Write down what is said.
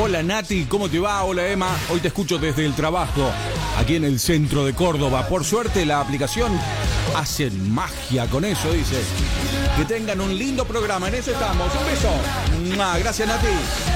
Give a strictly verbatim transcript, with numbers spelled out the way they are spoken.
Hola Nati, ¿cómo te va? Hola Emma, hoy te escucho desde el trabajo, aquí en el centro de Córdoba. Por suerte la aplicación hace magia con eso, dice. Que tengan un lindo programa, en eso estamos. Un beso. Gracias Nati.